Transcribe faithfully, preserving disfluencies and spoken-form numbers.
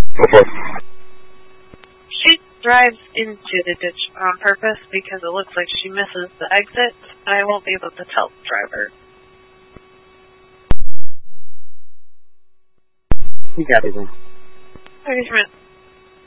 Okay. She drives into the ditch on purpose because it looks like she misses the exit. I won't be able to tell the driver. You got it then. Okay,